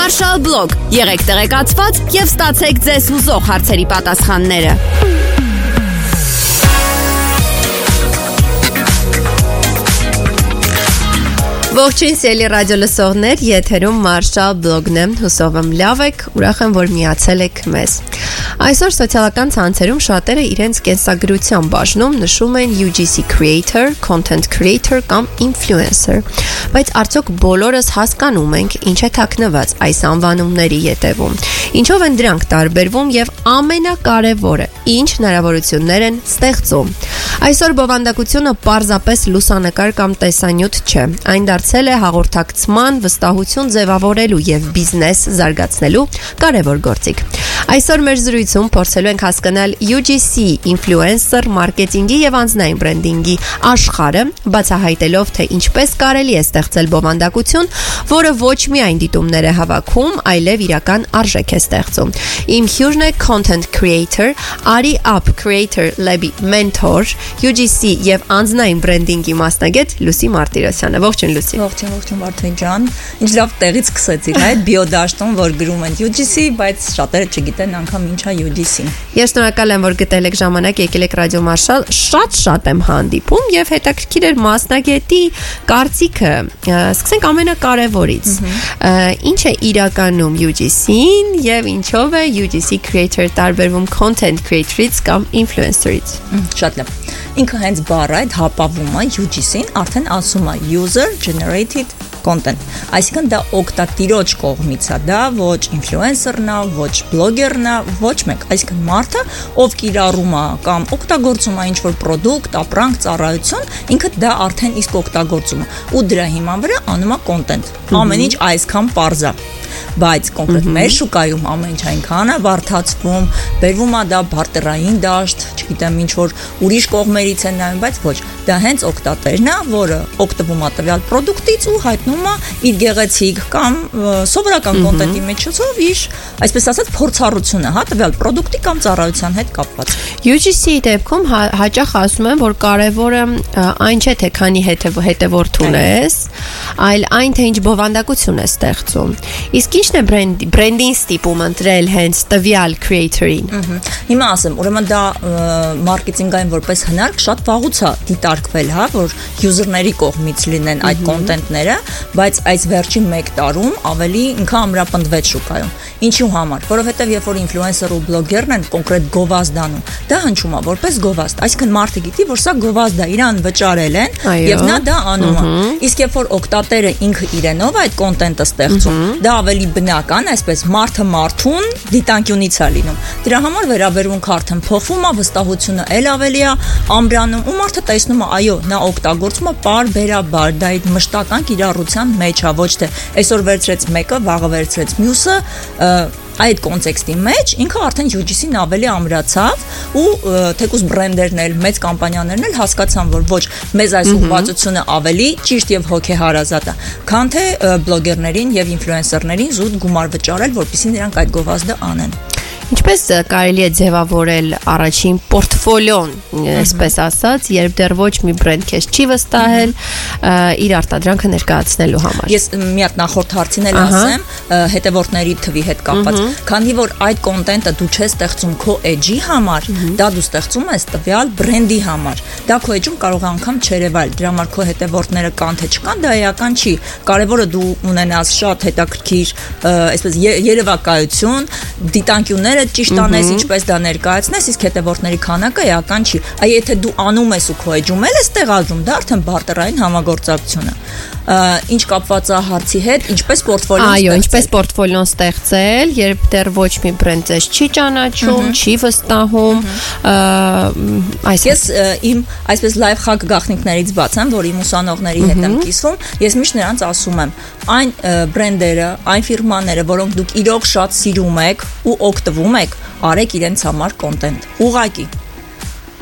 Marshall Blog։ Եղեք տեղեկացված եւ ստացեք ձեզ ուզող հարցերի պատասխանները։ Ողջույն սիրելի ռադիո լսողներ, եթերում Marshall Blog-ն է, հուսով եմ լավ եք, ուրախ եմ, որ միացել եք մեզ։ Այսօր սոցիալական ցանցերում շատերը իրենց կենսագրության բաժնում նշում են UGC creator, content creator կամ influencer, բայց արդյոք բոլորս հասկանում ենք ինչ է թաքնված այս անվանումների ետևում, ինչով են դրանք տարբերվում եւ ամենակարևորը, ինչ հնարավորություններ են ստեղծում։ Այսօր բովանդակությունը պարզապես լուսանկար կամ տեսանյութ չէ, այն դարձել է հաղորդակցման, վստահություն ձևավորելու եւ բիզնես զարգացնելու կարևոր գործիք։ Այսօր մեր զրույցում փորձելու ենք հասկանալ UGC influencer մարքեթինգի եւ անձնային բրենդինգի աշխարհը, բացահայտելով թե ինչպես կարելի է ստեղծել բովանդակություն, որը ոչ միայն դիտումներ է հավաքում, այլև իրական արժեք է ստեղծում։ Իմ հյուրն է content creator, Ari Up Creator Lab-ի mentor, UGC եւ անձնային բրենդինգի մասնագետ Լուսի Մարտիրոսյանը։ Ողջույն Լուսի։ Ողջույն Վարդան ջան։ Ինչ լավ տեղից սկսեցիր, այդ բիոդաշտում, որ գրում են UGC, բայց շատերը չգիտեն անգամ ինչա UGC-ն։ Ես շնորհակալ եմ, որ գտել եք ժամանակ, եկել եք ռադիո Marshall, շատ եմ հանդիպում եւ հետաքրքիր էր մասնագետի կարծիքը։ Սկսենք ամենակարևորից։ Ինչ է իրականում UGC-ն եւ ինչով է UGC creator տարբերվում content creator-ից կամ influencer-ից։ Շատ լավ։ Ինքը հենց բառը այդ հապավում է UGC-ն, արդեն ասում է user generated content։ Այսինքն դա օգտատիրոջ կողմից է, դա ոչ influencer-ն է, ոչ blogger-ն է, ոչ մեկ, այսինքն մարդը, ով կիրառում է կամ օգտագործում է ինչ-որ product, ապրանք, ծառայություն, ինքը դա արդեն իսկ օգտագործում է ու դրա հիման վրա անում է content։ Ամեն ինչ այսքան պարզ է։ Բայց կոնկրետ մեր շուկայում ամեն ինչ այնքան է բարդացվում, բերվում է դա բարտերային դաշտ, չգիտեմ ինչ որ ուրիշ կողմերից են նայում, բայց ոչ, դա հենց օգտատերն է, որը օգտվում է տվյալ product-ից ու հայտնում է իր գեղեցիկ կամ սովորական կոնտենտի միջոցով իր, այսպես ասած, փորձառությունը, հա, տվյալ product-ի կամ ծառայության հետ կապված։ UGC-ի դեպքում հաճախ ասում են, որ կարևորը այն չէ, թե քանի հետևորդ ունես, այլ այն, թե ինչ բովանդակություն է ստեղծում։ Իսկ ինչն է բրենդինգ ստիպում ընտրել հենց տվյալ creator-ին։ Հիմա ասեմ, ուրեմն դա մարքեթինգային որպես հնարք շատ վաղուց է դիտարկվել, հա, որ user-ների կողմից լինեն այդ կոնտենտները, բայց այս վերջին 1 տարում ավելի ինքը ամրապնդվեց շուկայում։ Ինչու համար, որովհետև երբ որ ինֆլուենսեր ու բլոգերն են կոնկրետ գովազդ անում, դա հնչում է որպես գովազդ, այսինքն մարդը գիտի, որ սա գովազդ է, իրան վճարել են եւ նա դա անում է։ Իսկ երբ որ օգտատերը ինքը իրենով այդ կոնտենտը ստեղծում, դա ավելի բնական, այսպես մարդը մարդուն դիտանկյունից է լինում։ Դրա համար վերաբերմունքը արդեն փոխվում է, վստահությունը ել ավելի է ամրանում ու մարդը տեսնում է, այո, նա օգտագործում է պարբերաբար, դա այդ մշտական կիրառության մեջ է, ոչ թե այսօր վերցրեց մեկը, վաղը վերցրեց մյուսը, այդ կոնտեքստի մեջ ինքը արդեն UGC-ն ավելի ամրացավ ու թեկուզ բրենդերն էլ, մեծ կամպանիաներն էլ հասկացան, որ ոչ, մեզ այս ուղղվածությունը ավելի ճիշտ եւ հոգեհարազատ է, քան թե բլոգերներին եւ ինֆլուենսերներին զուտ գումար վճարել, որպեսզի նրանք այդ գովազդը անեն։ Ինչպես կարելի է ձևավորել առաջին պորտֆոլիոն, այսպես ասած, երբ դեռ ոչ մի բրենդ քեզ չի վստահել իր արտադրանքը ներկայացնելու համար։ Ես մի հատ նախորդ հարցին էլ ասեմ, հետևորդների թվի հետ կապված, քանի որ այդ կոնտենտը դու չես ստեղծում քո edge-ի համար, դա դու ստեղծում ես տվյալ բրենդի համար։ Դա քո edge-ում կարող է անգամ չերևալ, դրա համար քո հետևորդները կան թե չկան, դա էական չի։ Կարևորը դու ունենաս շատ հետաքրքիր, այսպես երևակայություն, դիտանկյուններ ճիշտ անես, ինչպես դա ներկայացնես, իսկ հետևորդների քանակը էական չի։ Այ եթե դու անում ես ու քո էջում ես տեղադրում, դա արդեն բարտերային համագործակցություն է։ Ինչ կապված է հարցի հետ, ինչպես պորտֆոլիոն ստեղծել։ Այո, ինչպես պորտֆոլիոն ստեղծել, երբ դեռ ոչ մի բրենդ ձեզ չի ճանաչում, չի վստահում, Ես իմ այսպես լայվ խակ գաղտնիքներից բաց եմ, որ իմ ուսանողների հետ եմ կիսվում, ես միշտ նրանց ասում եմ, այն բրենդերը, այն ֆիրմաները, որոնք դուք իրոք շատ սիրում եք ու օգտվում եք, արեք իրենց համար կոնտենտ։ Ուղղակի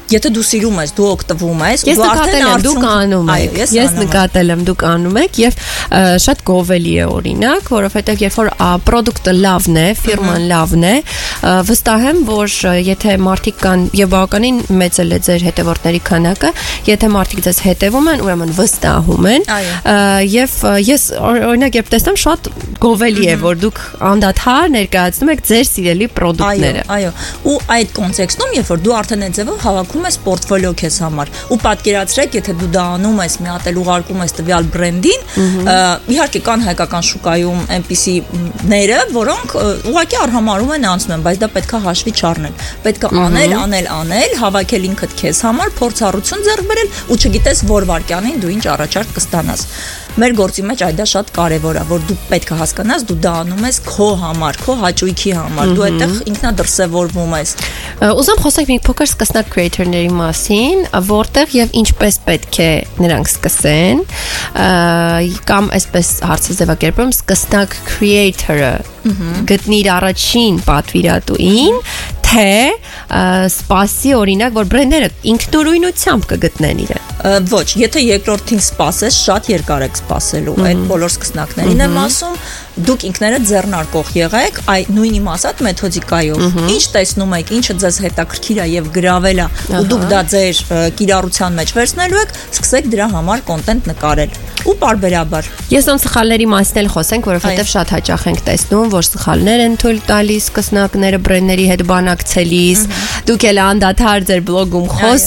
Եթե դու սիրում ես, դու օգտվում ես, Ես նկատել եմ, դուք անում եք։ Ես նկատել եմ, դուք անում եք եւ շատ գովելի է օրինակ, որովհետեւ երբ որ product-ը լավն է, ֆիրման լավն է, վստահ եմ, որ եթե մարդիկ կան եւ բավականին մեծ է ձեր հետևորդների քանակը, եթե մարդիկ ձեզ հետևում են, ուրեմն վստահում են։ Եվ ես օրինակ երբ տեսնում շատ գովելի է, որ դուք անդադար ներկայացնում եք ձեր սիրելի product-ները։ Այո, ու այդ կոնտեքստում, երբ որ դու արդեն այդ ձևով հավաքում ես պորտֆոլիո քեզ համար, ու պատկերացրեք, եթե դու դա անում ես, մի հատ էլ ուղարկում ես տվյալ բրենդին, իհարկե կան հայկական շուկայում այնպիսիները, որոնք ուղղակի արհամարում են անցնում են, բայց դա պետքա հաշվի չառնել։ Պետքա անել, հավաքել ինքդ քեզ համար, փորձառություն ձեռք բերել ու չգիտես որ վարքյանին դու ինչ առաջարկ կստանաս։ Մեր գործի մեջ այդ դա շատ կարևոր է, որ դու պետք է հասկանաս, դու դա անում ես քո համար, քո հաճույքի համար, դու այդտեղ ինքնադրսևորվում ես։ Ուզում խոսենք մի փոքր սկսնակ creator-ների մասին, որտեղ եւ ինչպես պետք է նրանք սկսեն, կամ այսպես հարցը ձևակերպեմ, սկսնակ creator-ը գտնի իր առաջին պատվիրատուին, թե սպասի օրինակ, որ բրենդերը ինքնուրույնությամբ կգտնեն իրեն։ Ոչ, եթե երկրորդին սպասես, շատ երկար եք սպասելու։ Այդ բոլոր սկսնակներին եմ ասում, դուք ինքներդ ձեռնարկող եղեք այ նույն իմաստ մեթոդիկայով։ Ինչ տեսնում եք, ինչը ձեզ հետաքրքիր է եւ գրավել է, ու դուք դա ձեր կիրառության մեջ վերցնելու եք, սկսեք դրա համար կոնտենտ նկարել։ Ու բարբերաբար։ Ես ոնց սխալների մասին էլ խոսենք, որովհետեւ շատ հաճախ ենք տեսնում, որ սխալներ են թույլ տալիս սկսնակները բրենդերի հետ բանակցելիս։ Դուք էլ անդադար ձեր բլոգում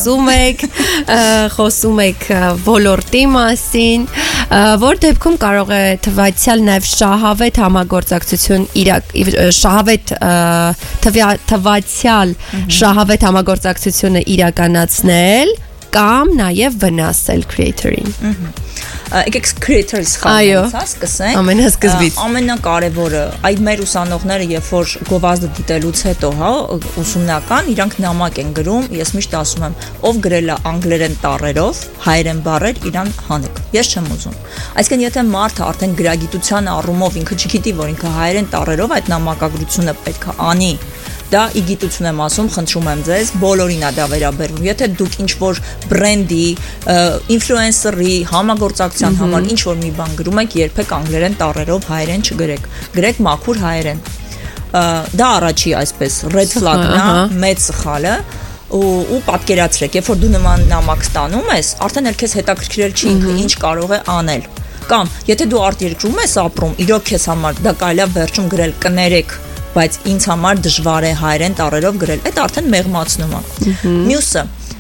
խոսում եք ոլորտի մասին, որ դեպքում կարող է թվացial նաև շահավետ համագործակցություն թվացial շահավետ համագործակցությունը իրականացնել կամ նաև վնասել creator-ին։ Եկեք creator-ից սկսենք։ Ամենասկզբից։ Ամենակարևորը, այդ մեր ուսանողները, երբ որ գովազդը դիտելուց հետո, ուսումնական, իրանք նամակ են գրում, ես միշտ ասում եմ, ով գրել է անգլերեն տառերով, հայերեն բառեր իրան հանեք։ Ես չեմ ուզում։ Այսինքն, եթե մարդը արդեն գրագիտության առումով ինքը չգիտի, որ ինքը հայերեն տառերով այդ նամակագրությունը պետք է անի, դա իգիտություն եմ ասում, խնդրում եմ ձեզ, բոլորին է դա վերաբերվում։ Եթե դուք ինչ-որ բրենդի, ինֆլուենսերի համագործակցության համար ինչ-որ մի բան գրում եք, երբեք անգլերեն տառերով հայերեն չգրեք, գրեք մաքուր հայերեն։ Դա առաջի այսպես red flag-ն է, մեծ սխալը։ Ու պատկերացրեք, երբ որ դու նման նամակ ստանում ես, արդեն էլ քեզ հետաքրքրել չի ինքը ինչ կարող է անել։ Կամ եթե դու արտերկրում ես ապրում, իրոք քեզ համար դա կարելի է վերջում գրել կներեք, բայց ինձ համար դժվար է հայերեն տառերով գրել, այդ արդեն մեղմացնում է։ Մյուսը,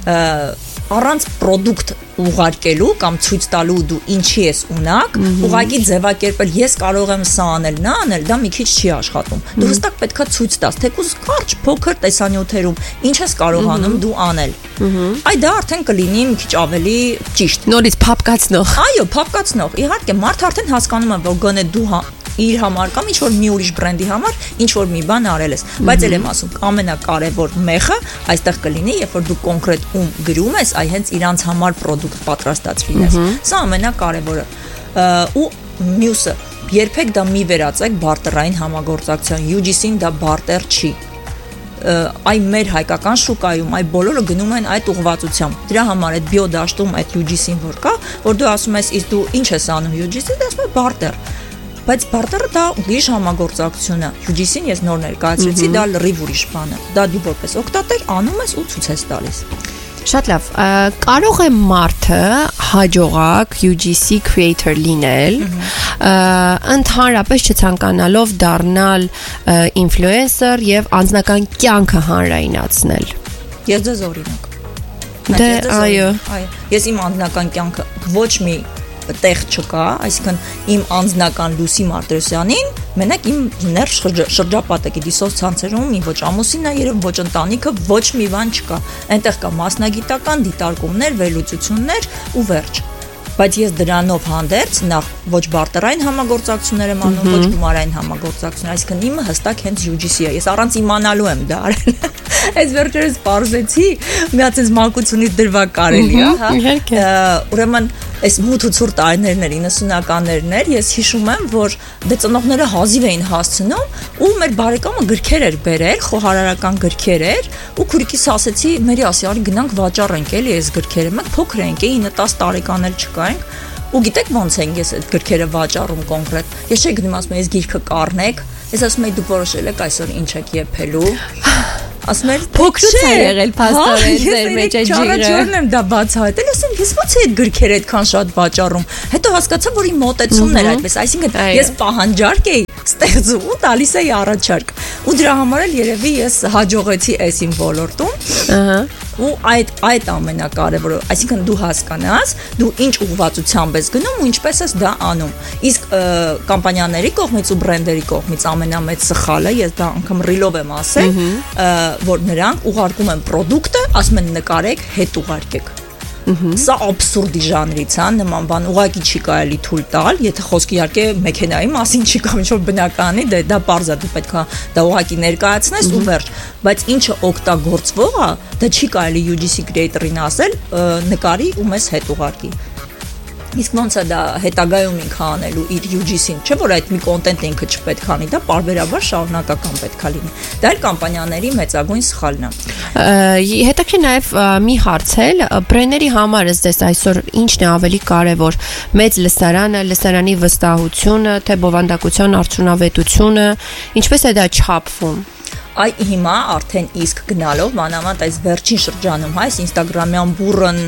առանց product ուղարկելու կամ ցույց տալու դու ինչի ես ունակ, ուղղակի ձևակերպել ես կարող եմ սա անել, նա անել, դա մի քիչ չի աշխատում։ Դու հստակ պետքա ցույց տաս, թեկուզ կարճ փոքր տեսանյութերում ինչ ես կարողանում դու անել։ Այ դա արդեն կլինի մի քիչ ավելի ճիշտ։ Նորից փապկացնող։ Այո, փապկացնող։ Իհարկե, մարդը արդեն հասկանում է, որ գոնե դու իր համար կամ ինչ որ մի ուրիշ բրենդի համար ինչ որ մի բան արել ես, բայց էլ եմ ասում, ամենակարևոր մեխը այստեղ կլինի, երբ որ դու կոնկրետ ում գրում ես, այ հենց իրանց համար product պատրաստած լինես։ Սա ամենակարևորը։ Ու մյուսը, երբեք դա մի վերածեք բարտերային համագործակցության։ UGC-ին դա բարտեր չի։ Այ մեր հայկական շուկայում այ բոլորը գնում են այդ ուղղվածությամբ։ Դրա համար այդ բիոդաշտում այդ UGC-ին որ կա, որ դու ասում ես, իսկ դու ինչ ես անում UGC-ին, դու ասում ես բարտեր։ Բայց բարտերը դա ուրիշ համագործակցություն է։ UGC-ին ես նոր ներկայացրեցի, դա լրիվ ուրիշ բան է։ Դա դու որպես օգտատեր անում ես ու ցույց ես տալիս։ Շատ լավ։ Կարող է մարդը հաջողակ UGC creator լինել, ընդհանրապես չցանկանալով դառնալ influencer եւ անձնական կյանքը հանրայնացնել։ Ես ձեզ օրինակ։ Դե այո։ Ես իմ անձնական կյանքը ոչ մի տեղ չկա, այսինքն իմ անձնական Լուսի Մարտիրոսյանին մենակ իմ ներշ շրջապատը գիտի սոցցանցերում ոչ ամուսինն է երբ ոչ ընտանիքը ոչ մի բան չկա, այնտեղ կա մասնագիտական դիտարկումներ, վերլուծություններ ու վերջ, բայց ես դրանով հանդերձ նախ ոչ բարտերային համագործակցություններ եմ անում, ոչ գումարային համագործակցություններ, այսինքն իմը հստակ հենց UGC-ը, ես առանց իմանալու եմ դա արել։ Այս վերջերս բարձեցի, մի հատ այս մանկությունից դրվագ կարելի է, հա։ Ուրեմն Այս մութ-ցուրտ տարիներն էր 90-ականներն էր, ես հիշում եմ, որ դե ծնողները հազիվ էին հասցնում ու մեր բարեկամը գրքեր էր բերել, խոհարարական գրքեր էր ու քուրիկիս ասեցի, մերի ասի, արի գնանք վաճառենք էլի այս գրքերը, մենք փոքր ենք, 9-10 տարեկան էլ չկայինք ու գիտեք ոնց են ես այդ գրքերը վաճառում կոնկրետ։ Ես չէի գնում ասում ես գիրքը կառնեք, ես ասում եի դուք որոշել եք այսօր ինչ եք եփելու։ Ասում եմ փոքրուց է եղել փաստորեն ձեր մեջ այդ ջիգը։ Ճանաչորն եմ դա բացահայտել, ասում ես ո՞նց է այդ գրքերը այդքան շատ վաճառում։ Հետո հասկացա, որ իմ մոտեցումն էր այդպես, այսինքն ես պահանջարկ էի ստեղծում ու տալիս էի առաջարկ։ Ու դրա համար էլ երևի ես հաջողեցի այս իմ ոլորտում։ Ու այդ ամենակարևորը, այսինքն դու հասկանաս, դու ինչ ուղղվածությամբ ես գնում ու ինչպես ես դա անում։ Իսկ կամպանիաների կողմից ու բրենդերի կողմից ամենամեծ սխալը, ես դա անգամ ռիլով եմ ասել, որ նրանք ուղարկում են պրոդուկտը, ասում են նկարեք, հետ ուղարկեք։ Սա абսուրդի ժանրից է, նման բան ուղղակի չի կարելի թույլ տալ, եթե խոսքը իհարկե մեքենայի մասին չի կամ ինչ-որ բնականի, դա պարզ է, դու պետք է դա ուղղակի ներկայացնես ու վերջ, բայց ինչը օգտագործվող է, դա չի կարելի UGC creator-ին ասել, նկարի ու մեզ հետ ուղարկի։ Իսկ ոնց է դա հետագայում ինքը անելու իր UGC-ին, չէ՞ որ այդ մի կոնտենտ ինքը չպետք է անի, դա պարբերաբար շարունակական պետք է լինի։ Դա էլ կամպանիաների մեծագույն սխալն է։ Հետաքրքիր նաև մի հարց էլ, բրենդերի համար ըստ այսօր ինչն է ավելի կարևոր՝ մեծ լսարանը, լսարանի վստահությունը, թե բովանդակության արդյունավետությունը, ինչպես է դա չափվում։ Այ հիմա արդեն իսկ գնալով, մանավանդ այս վերջին շրջանում, այս Instagram-յան բուրըն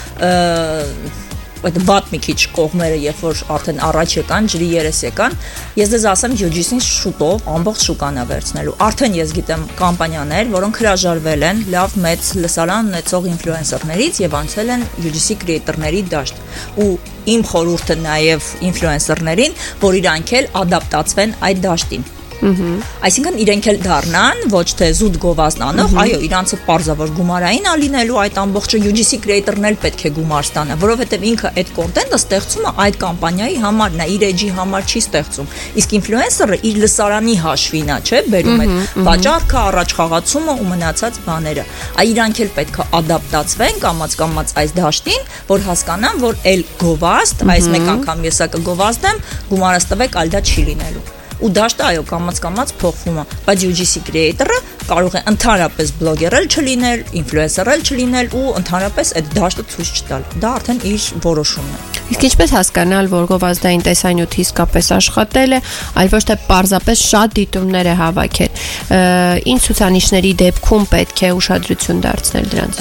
այդ բադ մի քիչ կողմերը, երբ որ արդեն առաջ եկան, ջրի երես եկան, ես դες ասեմ UGC-ին շուտով ամբողջ շուկան է վերցնելու։ Արդեն ես գիտեմ կամպանիաներ, որոնք հրաժարվել են լավ մեծ լսարան ունեցող ինֆլուենսերներից եւ անցել են UGC creator-ների դաշտ։ Ու իմ խորհուրդը նաեւ ինֆլուենսերներին, որ իրանք էլ ադապտացվեն այդ դաշտին։ Այսինքն իրենք էլ դառնան ոչ թե զուտ գովազդանող, այո, իրանցը պարզավոր գումարային է լինելու, այդ ամբողջը UGC creator-ն էլ պետք է գումար ստանա, որովհետև ինքը այդ կոնտենտը ստեղծում է այդ կամպանիայի համար, նա իր էջի համար չի ստեղծում։ Իսկ ինֆլուենսերը իր լսարանի հաշվին է, չէ՞, բերում այդ վաճառքը, առաջխաղացումը ու մնացած բաները։ Այ իրանք էլ պետք է ադապտացվեն կամաց այս դաշտին, որ հասկանան, որ էլ գովազդ, այս մեկ անգամ եսա կգովազդեմ, գումարս տվեք, այլ դա չի լինելու։ Ու դաշտը այո կամաց փոխվում է, բայց UGC creator-ը կարող է ընդհանրապես բլոգեր էլ չլինել, ինֆլուենսեր էլ չլինել ու ընդհանրապես այդ դաշտը ցույց չտալ։ Դա արդեն իր որոշումն է։ Իսկ ինչպես հասկանալ, որ գովազդային տեսանյութը իսկապես աշխատել է, այլ ոչ թե պարզապես շատ դիտումներ է հավաքել։ Ինչ ցուցանիշների դեպքում պետք է ուշադրություն դարձնել դրանց։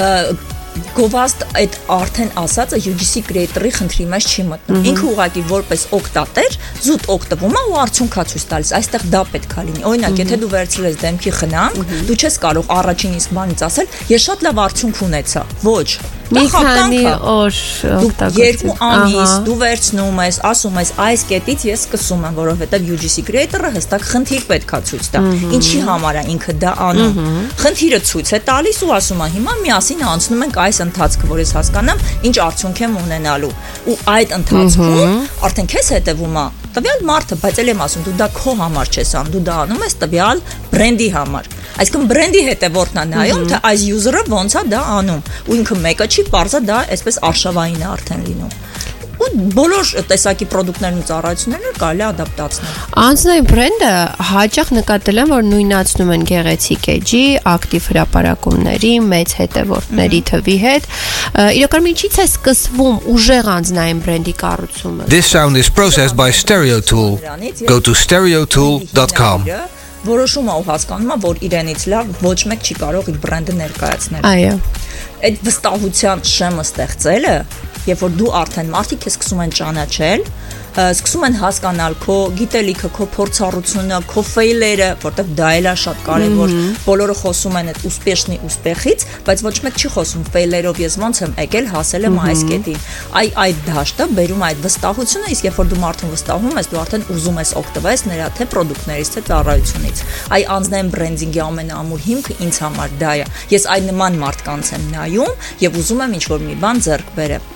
Գովազդ այդ արդեն ասածը UGC creator-ի խնդրի մեջ չի մտնում։ Ինքը ուղղակի որպես օգտատեր զուտ օգտվում է ու արդյունքա ցույց տալիս։ Այստեղ դա պետք է լինի։ Օրինակ, եթե դու վերցրել ես դեմքի խնամք, դու չես կարող առաջին իսկ բանից ասել, ես շատ լավ արդյունք ունեցա։ Ոչ։ Մի քանի օր օգտագործել։ 2 ամիս դու վերցնում ես, ասում ես այս կետից ես սկսում եմ, որովհետև UGC creator-ը հստակ խնդիր պետքա ցույց տա։ Ինչի համար է ինքը դա անում։ Խնդիրը ցույց է տալիս ու ասում է հիմա միասին անցնում ենք այս ընթացքը, որ ես հասկանամ, ինչ արդյունք եմ ունենալու։ Ու այդ ընթացքում արդեն քեզ հետևում է տվյալ մարդը, բայց ել եմ ասում, դու դա քո համար չես անում, դու դա անում ես տվյալ բրենդի համար։ Այսինքն բրենդի հետևորդն է նայում, թե այս user-ը ոնց է դա անում։ Ու ինքը մեկը չի, պարզա դա այսպես արշավային է արդեն լինում։ Ու բոլոր տեսակի ապրանքներն ու ծառայությունները կարելի է ադապտացնել։ Անձնային բրենդը հաճախ նկատել եմ, որ նույնացնում են գեղեցիկ էջի, ակտիվ հրապարակումների, մեծ հետևորդների թվի հետ։ Իրականում ինչից է սկսվում ուժեղ անձնային բրենդի կառուցումը։ This sound is processed by StereoTool. Go to stereotool.com. Որոշում է ու հասկանում է, որ իրենից լավ ոչ մեկ չի կարող իր բրենդը ներկայացնել։ Այո։ Այդ վստահության շեմը ստեղծելը, երբ որ դու արդեն մարդիկ քեզ սկսում են ճանաչել, սկսում են հասկանալ քո գիտելիքը, քո փորձառությունը, քո ֆեյլերը, որտեղ դա էլ է շատ կարևոր։ Բոլորը խոսում են այդ ուспешный успехից, բայց ոչ մեկ չի խոսում ֆեյլերով ես ոնց եմ եկել, հասել եմ այս կետին։ Այդ դաշտը բերում է այդ վստահությունը, իսկ երբ որ դու մարդուն վստահում ես, դու արդեն ուզում ես օգտվել նրա թե պրոդուկտներից, թե ծառայությունից։ Անձնային բրենդինգի ամենաամուր հիմքը ինձ համար դա է։ Ես այդ նման մարդկանց եմ նայում եւ ուզում եմ ինչ-որ մի բան ձեռք բերեմ։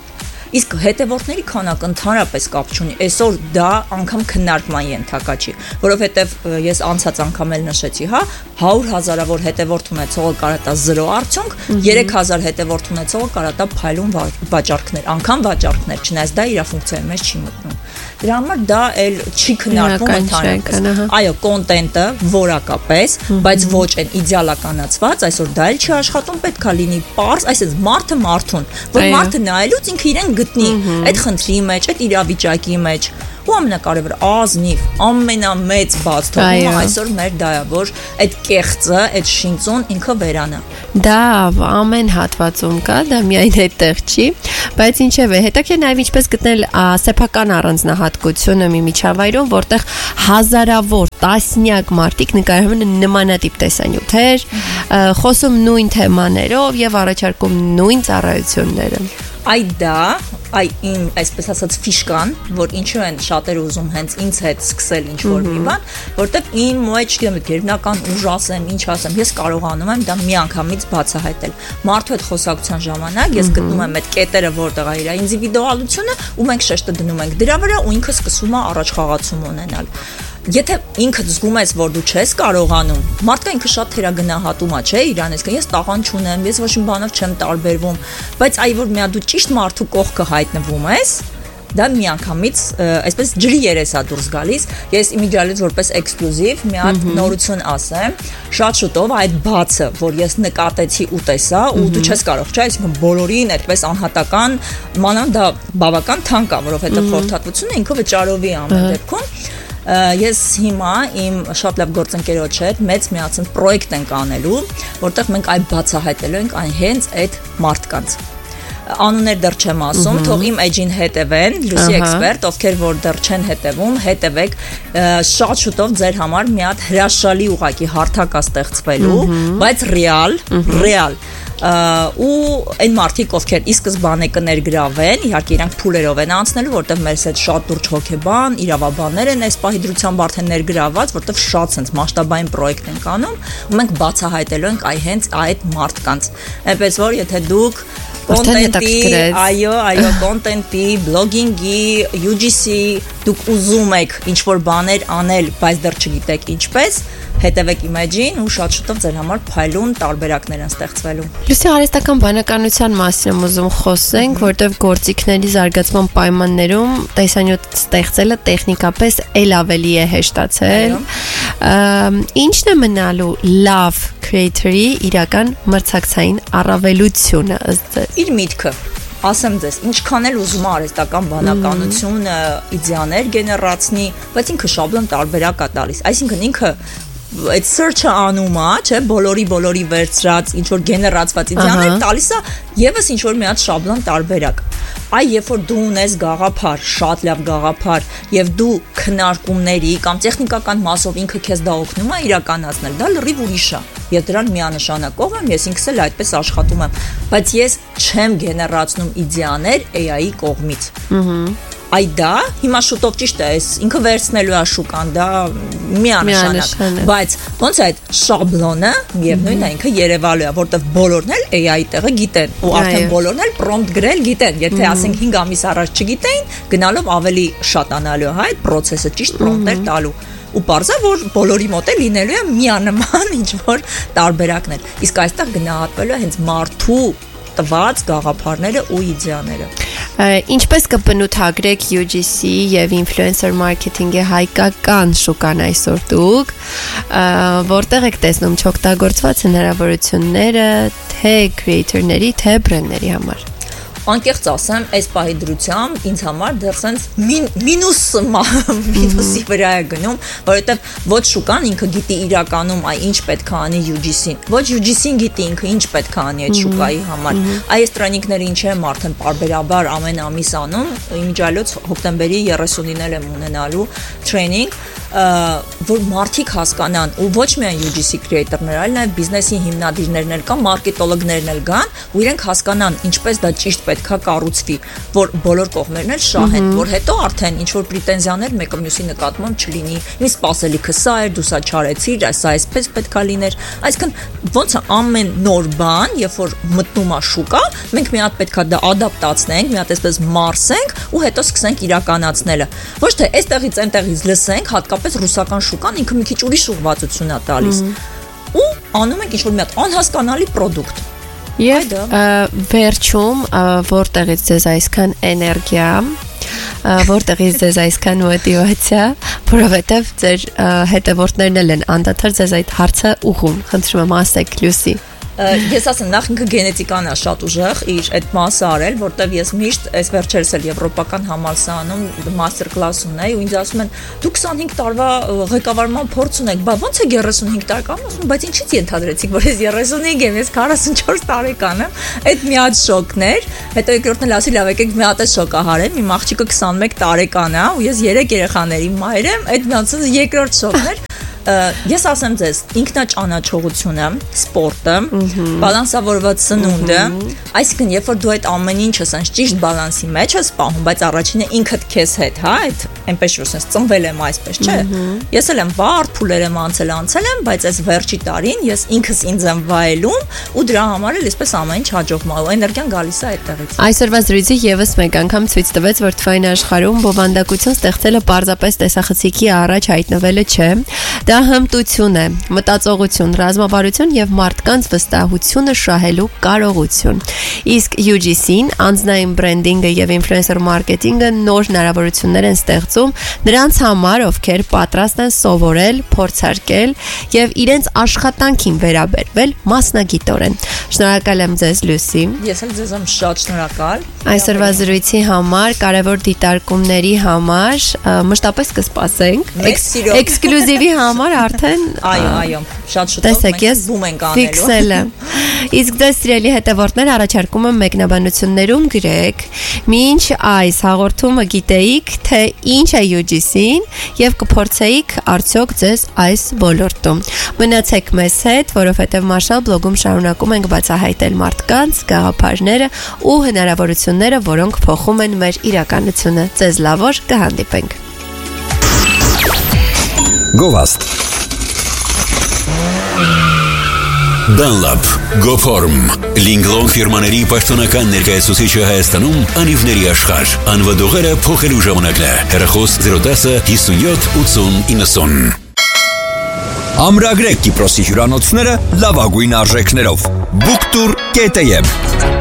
Իսկ հետևորդների քանակը ընդհանրապես կապ չունի։ Այսօր դա անգամ քննարկման ենթակա չի, որովհետև ես անցած անգամ էլ նշեցի, 100,000-ավոր հետևորդ ունեցողը կարող է 0 արդյունք, 3,000 հետևորդ ունեցողը կարող է փայլուն վաճառքներ, անգամ վաճառքներ, չնայած դա իր ֆունկցիայի մեջ չի մտնում։ Դրա համար դա էլ չի քննարկվում ընդհանրապես։ Այո, կոնտենտը որակապես, բայց ոչ այն իդեալականացված, այսօր դա էլ չի աշխատում, պետքա լինի պարզ, այսինքն մարդը մարդուն, որ մարդը նայելուց ինքը իրեն գտնի այդ խնդրի մեջ, այդ իրավիճակի մեջ։ Ու ամենակարևորը ազնիվ, ամենամեծ բաց թողումը այսօր մեր դա է, որ այդ կեղծը, այդ շինծուն ինքը վերանա։ Դա ամեն հատվածում կա, դա միայն այդտեղ չի, բայց ինչևէ, հետաքրքիր նաև ինչպես գտնել սեփական առանձնահատկությունը մի միջավայրում, որտեղ հազարավոր, տասնյակ մարդիկ նկարահանում են նմանատիպ տեսանյութեր, խոսում նույն թեմաներով եւ առաջարկում նույն ծառայությունները։ Իմ այսպես ասած ֆիշկան, որ ինչու են շատերը ուզում հենց ինձ հետ սկսել ինչ-որ մի բան, որտեվ իմ մեջ գերբնական ուժ ասեմ, ինչ ասեմ, ես կարողանում եմ դա միանգամից բացահայտել։ Մարդու հետ խոսակցության ժամանակ ես գտնում եմ այդ կետերը, որտեղ է իր ինդիվիդուալությունը, ու մենք շեշտը դնում ենք դրա վրա, ու ինքը սկսում է առաջխաղացում ունենալ։ Եթե ինքդ զգում ես, որ դու չես կարողանում, մարդկա ինքը շատ թերագնահատում է, չէ՞, իրանից կան, ես տաղան չունեմ, ես ոչ մի բանով չեմ տարբերվում, բայց այ որ միա դու ճիշտ մարդու կողքը հայտնվում ես, դա միանգամից այսպես ջրի երես է դուրս գալիս։ Ես իմիջիալից որպես էքսկլյուզիվ մի հատ նորություն ասեմ, շատ շուտով այդ բացը, որ ես նկատեցի ու տեսա, ու դու չես կարող, չէ՞, այսինքն բոլորին այդպես անհատական, մանավանդ դա բավական թանկ է, որովհետև խորհրդատվությունը ինքը վճարովի ամեն դեպքում։ Ես հիմա իմ շատ լավ գործընկերոջ հետ մեծ միացած պրոյեկտ ենք անելու, որտեղ մենք այդ բացահայտելու ենք այն հենց այդ մարդկանց։ Անուններ դեռ չեմ ասում, թող իմ էջին հետևեն, լույսի էքսպերտ, ովքեր որ դեռ չեն հետևում, հետևեք, շատ շուտով ձեր համար մի հատ հրաշալի ուղակի հարթակ է ստեղծվելու, բայց ռեալ ու այն մարդիկ, ովքեր ի սկզբանե կներգրավեն, իհարկե իրանք փուլերով են անցնելու, որտեղ մեր հետ շատ լուրջ հոգեբան, իրավաբաններ են այս պահի դրությամբ արդեն ներգրաված, որտեղ շատ sense մասշտաբային պրոյեկտ ենք անում, ու մենք բացահայտելու ենք այդ մարդկանց։ Այնպես որ եթե դուք կոնտենտի, կոնտենտի, բլոգինգի, UGC դուք ուզում եք ինչ-որ բաներ անել, բայց դեռ չգիտեք ինչպես, հետևեք իմեջին ու շատ շուտով ձեր համար փայլուն տարբերակներ են ստեղծվելու։ Լուսի արհեստական բանականության մասին եմ ուզում խոսենք, որտեղ գործիքների զարգացման պայմաններում տեսանյութ ստեղծելը տեխնիկապես էլ ավելի է հեշտացել։ Ինչն է մնալու լավ creator-ի իրական մրցակցային առավելությունը ըստ իր միտքը։ Ասեմ ձեզ, ինչքան էլ ուզում է արհեստական բանականությունը իդեաներ գեներացնի, բայց ինքը շաբլոն տարբերակ է տալիս։ Այսինքն ինքը այդ search-ը անում է, չէ, բոլորի վերցրած ինչ որ գեներացված իդեաներ տալիս է եւս ինչ որ մի հատ շաբլոն տարբերակ։ Այ երբ որ դու ունես գաղափար, շատ լավ գաղափար, եւ դու քննարկումների կամ տեխնիկական մասով ինքը քեզ դա օգնում է իրականացնել, դա լրիվ ուրիշ է։ Եվ դրան միանշանակով եմ, ես ինքս էլ այդպես աշխատում եմ, բայց ես չեմ գեներացնում իդեաներ AI-ի կողմից։ Այ դա հիմա շուտով ճիշտ է, ինքը վերցնելու է շուկան, դա միանշանակ, բայց ոնց է այդ շաբլոնը միևնույնն է ինքը երևալու է, որտեվ բոլորն էլ AI-ի տեղը գիտեն, ու արդեն բոլորն էլ prompt գրել գիտեն, եթե ասենք 5 ամիս առաջ չգիտեին, գնալով ավելի շատանալու է այդ process-ը ճիշտ prompt-եր տալու։ Ու պարզա որ բոլորի մոտ է լինելու է միանման ինչ-որ տարբերակներ։ Իսկ այստեղ գնահատվելու է հենց մարդու տված գաղափարները ու իդեաները։ Ինչպես կբնութագրեք UGC եւ influencer marketing-ի հայկական շուկան այսօր դուք, որտեղ եք տեսնում չօգտագործված հնարավորությունները թե creator-ների, թե brand-ների համար։ Անկեղծ ասեմ, այս պահի դրությամբ ինձ համար դեռ sense մինուսի վրա է գնում, որովհետև ոչ շուկան ինքը գիտի իրականում այ ինչ պետք է անի UGC-ին, ոչ UGC-ին գիտի ինքը ինչ պետք է անի այդ շուկայի համար։ Այս տրեյնինգները ինչ եմ արդեն պարբերաբար ամեն ամիս անում, իմիջիալոց հոկտեմբերի 30-ին եմ ունենալու տրեյնինգ, որ մարդիկ հասկանան ու ոչ միայն UGC creator-ները, այլ նաև բիզնեսի հիմնադիրներն էլ կան, մարքետոլոգներն էլ կան, ու իրենք հասկանան ինչպես դա ճիշտ պետքա կառուցվի, որ բոլոր կողմերն էլ շահեն, որ հետո արդեն ինչ որ պրետենզիաներ մեկը մյուսի նկատմամբ չլինի։ Ինձ սպասելիքը սա էր, դու սա չարեցիր, սա այսպես պետքա լիներ։ Այսինքն ոնց է ամեն նոր բան, երբ որ մտնում է շուկա, մենք մի հատ պետքա դա ադապտացնենք, մի հատ այսպես մարսենք ու հետո սկսենք իրականացնելը։ Ոչ թե այստեղից այնտեղից լսենք, հատկապես ռուսական շուկան ինքը մի քիչ ուրիշ ուղղվածություն է տալիս։ Ու անում ենք ինչ-որ մի հատ անհասկանալի պրոդուկտ։ Եվ վերջում որտեղից ձեզ այսքան էներգիա, որտեղից ձեզ այսքան մոտիվացիա, որովհետև ձեր հետևորդներն էլ են անդադար ձեզ այդ հարցը ուղղում։ Խնդրում եմ ասեք, Լուսի։ Ես ասեմ, նախ ինքը գենետիկան է շատ ուժեղ իր այդ մասը արել, որտեվ ես միշտ այս վերջերս էլ եվրոպական համալսարանում մաստեր կլաս ունեի ու ինձ ասում են դու 25 տարվա ղեկավարման փորձ ունեք, բա ո՞նց է 35 տարեկան, ասում, բայց ինչի՞ց ենթադրեցիք, որ ես 35 եմ, ես 44 տարեկան եմ։ Այդ մի հատ շոկն էր, հետո երկրորդն էլ ասի լավ եկեք մի հատ է շոկահարեմ, իմ աղջիկը 21 տարեկան է ու ես 3 երեխաների մայր եմ, այդ մի հատ երկրորդ շոկն էր։ Ես ասեմ ձեզ, ինքնաճանաչողությունը, սպորտը, բալանսավորված սնունդը, այսինքն երբ որ դու այդ ամեն ինչը ասես ճիշտ բալանսի մեջ ես պահում, բայց առաջինը ինքդ քեզ հետ, հա, այդ այնպես որ ասես ծնվել եմ այսպես, չէ։ Ես էլ եմ վարդ փուլեր եմ անցել եմ, բայց այս վերջի տարին ես ինքս ինձ եմ վայելում ու դրա համար էլ այսպես ամեն ինչ հաջողվում է, էներգիան գալիս է այդտեղից։ Այսօրվա զրույցի եւս մեկ անգամ ցույց տվեց, որ թվային աշխարհում բովանդակություն ստեղծելը պարզապես տեսախցիկի առաջ հայտնվելը չէ։ Դա հմտություն է, մտածողություն, ռազմավարություն եւ մարդկանց վստահությունը շահելու կարողություն։ Իսկ UGC-ն, անձնային բրենդինգը եւ ինֆլուենսեր մարքեթինգը նոր հնարավորություններ են ստեղծում նրանց համար, ովքեր պատրաստ են սովորել, փորձարկել եւ իրենց աշխատանքին վերաբերվել մասնագիտորեն։ Շնորհակալ եմ ձեզ, Լուսի։ Ես էլ ձեզ եմ շատ շնորհակալ։ Այսօրվա զրույցի համար, կարևոր դիտարկումների համար մշտապես կսպասենք։ Էքսկլյուզիվի համար արդեն այո, շատ շուտով մենք բում ենք անելու։ Ֆիքսել եմ։ Իսկ ձեզ սիրելի հետևորդներ առաջարկում եմ մեկնաբանություններում գրեք, մինչ այս հաղորդումը գիտեիք, թե ինչ է UGC-ն եւ կփորձեիք արդյոք ձեզ այս ոլորտում։ Մնացեք մեզ հետ, որովհետեւ Marshall blog-ում շարունակում ենք բացահայտել մարդկանց, գաղափարները ու հնարավորությունները, որոնք փոխում են մեր իրականությունը։ Ձեզ լավ օր, կհանդիպենք։ Գովաստ Dunlop, Goform, Linglong ֆիրմաների պաշտոնական ներկայացուցիչը Հայաստանում անիվների աշխարհ, անվադողերը փոխելու ժամանակն է, հեռախոս 010 57 80 90 Ամրագրեք Կիպրոսի հյուրանոցները լավագույն արժեքներով, Booktour.am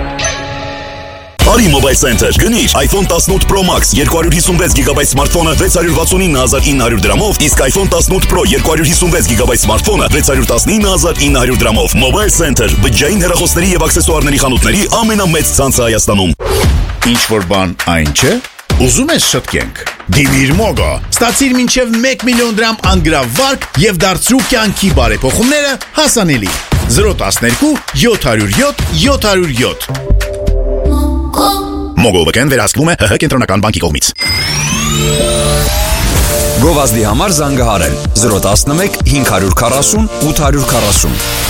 Արի Mobile Center, գնիր iPhone 18 Pro Max 256 GB սմարթֆոնը 669,900 դրամով, իսկ iPhone 18 Pro 256 GB սմարթֆոնը 619,900 դրամով։ Mobile Center, բջջային հեռախոսների եւ աքսեսուարների խանութների ամենամեծ ցանցը Հայաստանում։ Ինչ որ բան այն չէ։ Ուզում ես շտկենք։ Դիմիր Մոգո, ստացիր մինչև 1 միլիոն դրամ անգրավարկ եւ դարձրու կյանքի բարեփոխումները հասանելի։ 012 707 707 Մոգովկեն վերահսկվում է ՀՀ կենտրոնական բանկի կողմից։ Գովազդի համար զանգահարել 011 540 840